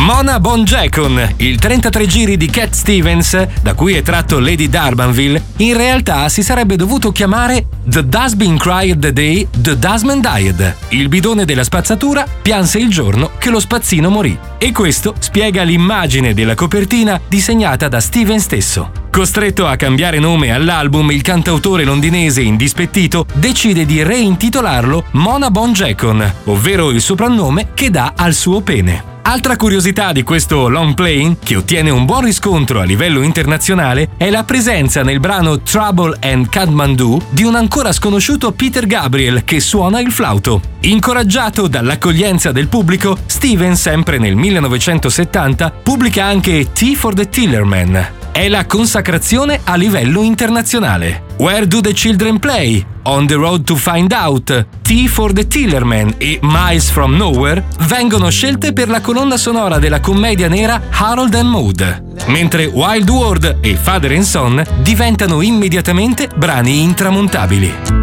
Mona Bonjacon, il 33 giri di Cat Stevens, da cui è tratto Lady D'Urbanville, in realtà si sarebbe dovuto chiamare The Dustbin Cried the Day the Dustman Died. Il bidone della spazzatura pianse il giorno che lo spazzino morì. E questo spiega l'immagine della copertina disegnata da Steven stesso. Costretto a cambiare nome all'album, il cantautore londinese indispettito decide di reintitolarlo Mona Bonjacon, ovvero il soprannome che dà al suo pene. Altra curiosità di questo long play, che ottiene un buon riscontro a livello internazionale, è la presenza nel brano Trouble and Kathmandu di un ancora sconosciuto Peter Gabriel che suona il flauto. Incoraggiato dall'accoglienza del pubblico, Steven, sempre nel 1970, pubblica anche Tea for the Tillerman. È la consacrazione a livello internazionale. Where Do the Children Play? On the Road to Find Out, Tea for the Tillerman e Miles from Nowhere vengono scelte per la colonna sonora della commedia nera Harold and Maude, mentre Wild World e Father and Son diventano immediatamente brani intramontabili.